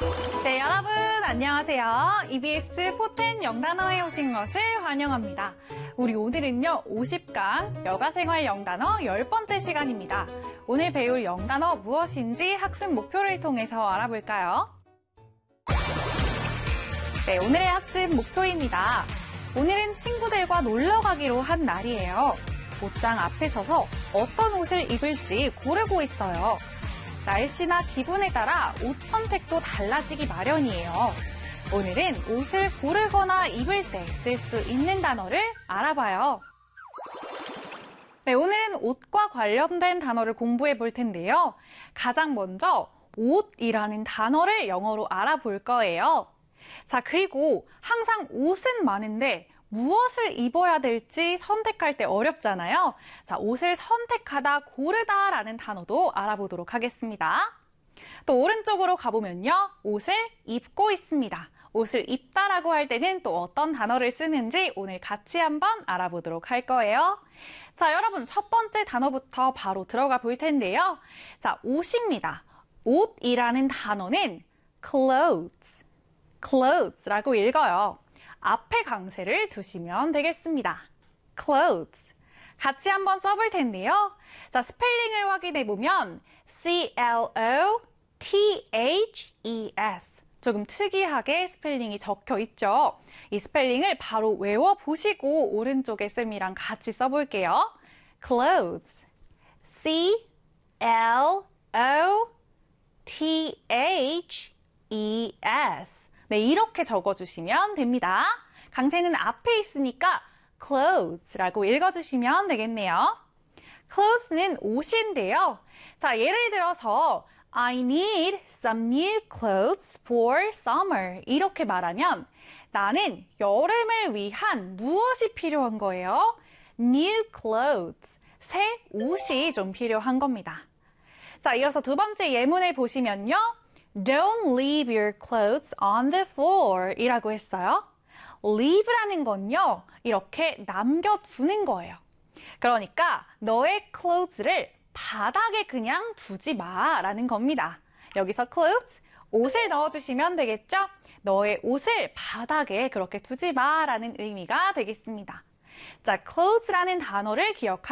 네, 여러분 안녕하세요. EBS 포텐 영단어에 오신 것을 환영합니다. 우리 오늘은요 50강 여가생활 영단어 10번째 시간입니다. 오늘 배울 영단어 무엇인지 학습 목표를 통해서 알아볼까요? 네, 오늘의 학습 목표입니다. 오늘은 친구들과 놀러 가기로 한 날이에요. 옷장 앞에 서서 어떤 옷을 입을지 고르고 있어요. 날씨나 기분에 따라 옷 선택도 달라지기 마련이에요. 오늘은 옷을 고르거나 입을 때 쓸 수 있는 단어를 알아봐요. 네, 오늘은 옷과 관련된 단어를 공부해 볼 텐데요. 가장 먼저 옷이라는 단어를 영어로 알아볼 거예요. 자, 그리고 항상 옷은 많은데 무엇을 입어야 될지 선택할 때 어렵잖아요. 자, 옷을 선택하다, 고르다라는 단어도 알아보도록 하겠습니다. 또 오른쪽으로 가보면요. 옷을 입고 있습니다. 옷을 입다라고 할 때는 또 어떤 단어를 쓰는지 오늘 같이 한번 알아보도록 할 거예요. 자, 여러분 첫 번째 단어부터 바로 들어가 볼 텐데요. 자, 옷입니다. 옷이라는 단어는 clothes라고 읽어요. 앞에 강세를 두시면 되겠습니다. clothes. 같이 한번 써볼 텐데요. 자, 스펠링을 확인해 보면 clothes. 조금 특이하게 스펠링이 적혀 있죠. 이 스펠링을 바로 외워보시고 오른쪽에 쌤이랑 같이 써볼게요. clothes. clothes. 네, 이렇게 적어주시면 됩니다. 강세는 앞에 있으니까 clothes라고 읽어주시면 되겠네요. clothes는 옷인데요. 자, 예를 들어서 I need some new clothes for summer. 이렇게 말하면 나는 여름을 위한 무엇이 필요한 거예요? New clothes. 새 옷이 좀 필요한 겁니다. 자, 이어서 두 번째 예문을 보시면요. Don't leave your clothes on the floor 이라고 했어요. leave라는 건요, 이렇게 남겨두는 거예요. 그러니까 너의 clothes를 바닥에 그냥 두지 마라는 겁니다. 여기서 clothes, 옷을 넣어주시면 되겠죠? 너의 옷을 바닥에 그렇게 두지 마라는 의미가 되겠습니다. 자, clothes라는 단어를 기억하시고